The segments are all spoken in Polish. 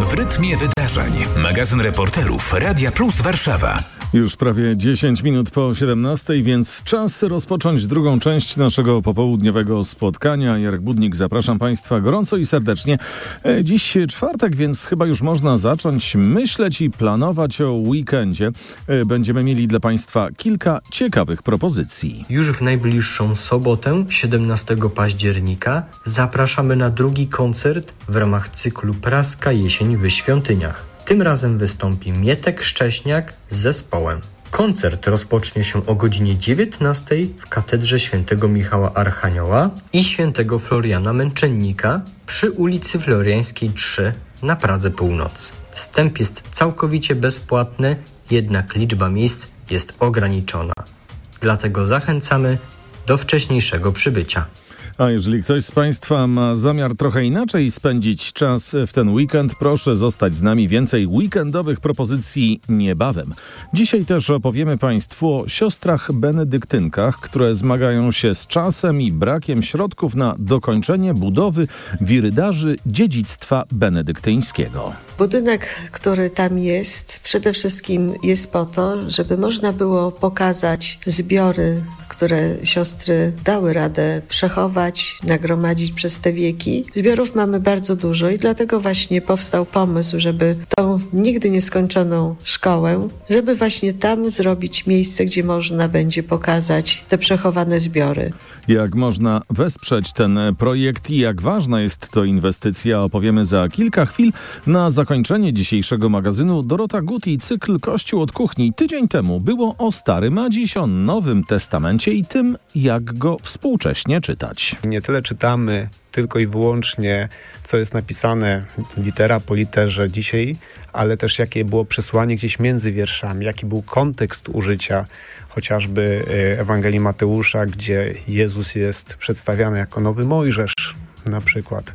W rytmie wydarzeń. Magazyn reporterów Radia Plus Warszawa. Już prawie 10 minut po 17, więc czas rozpocząć drugą część naszego popołudniowego spotkania. Jarek Budnik, zapraszam Państwa gorąco i serdecznie. Dziś czwartek, więc chyba już można zacząć myśleć i planować o weekendzie. Będziemy mieli dla Państwa kilka ciekawych propozycji. Już w najbliższą sobotę, 17 października, zapraszamy na drugi koncert w ramach cyklu Praska Jesień w Świątyniach. Tym razem wystąpi Mietek Szcześniak z zespołem. Koncert rozpocznie się o godzinie 19 w Katedrze Świętego Michała Archanioła i Świętego Floriana Męczennika przy ulicy Floriańskiej 3 na Pradze Północy. Wstęp jest całkowicie bezpłatny, jednak liczba miejsc jest ograniczona. Dlatego zachęcamy do wcześniejszego przybycia. A jeżeli ktoś z Państwa ma zamiar trochę inaczej spędzić czas w ten weekend, proszę zostać z nami. Więcej weekendowych propozycji niebawem. Dzisiaj też opowiemy Państwu o siostrach benedyktynkach, które zmagają się z czasem i brakiem środków na dokończenie budowy wirydarzy dziedzictwa benedyktyńskiego. Budynek, który tam jest, przede wszystkim jest po to, żeby można było pokazać zbiory, które siostry dały radę przechować, nagromadzić przez te wieki. Zbiorów mamy bardzo dużo i dlatego właśnie powstał pomysł, żeby tą nigdy nieskończoną szkołę, żeby właśnie tam zrobić miejsce, gdzie można będzie pokazać te przechowane zbiory. Jak można wesprzeć ten projekt i jak ważna jest to inwestycja, opowiemy za kilka chwil. Na zakończenie dzisiejszego magazynu Dorota Gut i cykl Kościół od kuchni. Tydzień temu było o Starym, a dziś o Nowym Testamencie i tym, jak go współcześnie czytać. Nie tyle czytamy tylko i wyłącznie, co jest napisane litera po literze dzisiaj, ale też jakie było przesłanie gdzieś między wierszami, jaki był kontekst użycia chociażby Ewangelii Mateusza, gdzie Jezus jest przedstawiany jako nowy Mojżesz na przykład.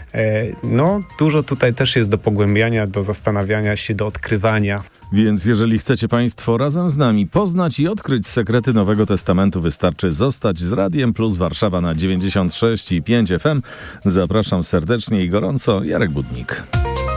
No, dużo tutaj też jest do pogłębiania, do zastanawiania się, do odkrywania. Więc jeżeli chcecie Państwo razem z nami poznać i odkryć sekrety Nowego Testamentu, wystarczy zostać z Radiem Plus Warszawa na 96,5 FM. Zapraszam serdecznie i gorąco, Jarek Budnik.